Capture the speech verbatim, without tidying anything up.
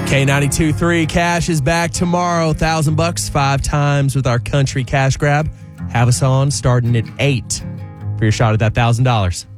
K ninety-two point three Cash is back tomorrow. Thousand bucks, five times with our country cash grab. Have us on starting at eight for your shot at that thousand dollars.